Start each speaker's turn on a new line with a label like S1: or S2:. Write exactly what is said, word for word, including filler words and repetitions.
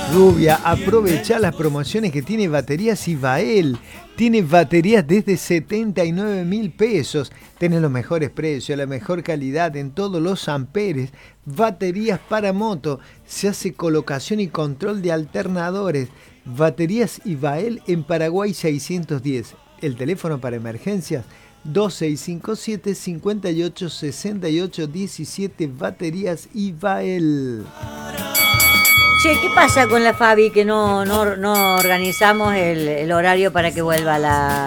S1: Rubia, aprovecha las promociones que tiene Baterías Ivael. Tiene baterías desde setenta y nueve mil pesos. Tenés los mejores precios, la mejor calidad en todos los amperes. Baterías para moto. Se hace colocación y control de alternadores. Baterías Ivael en Paraguay seiscientos diez. El teléfono para emergencias dos seis cinco siete, cinco ocho, seis ocho uno siete. Baterías Ivael.
S2: Che, ¿qué pasa con la Fabi que no, no, no organizamos el, el horario para que vuelva a la,